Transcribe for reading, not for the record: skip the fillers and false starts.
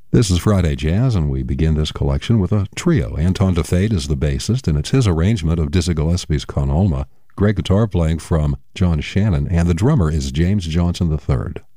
This is Friday Jazz, and we begin this collection with a trio. Anton DeFate is the bassist, and it's his arrangement of Dizzy Gillespie's Con Alma. Great guitar playing from John Shannon, and the drummer is James Johnson III.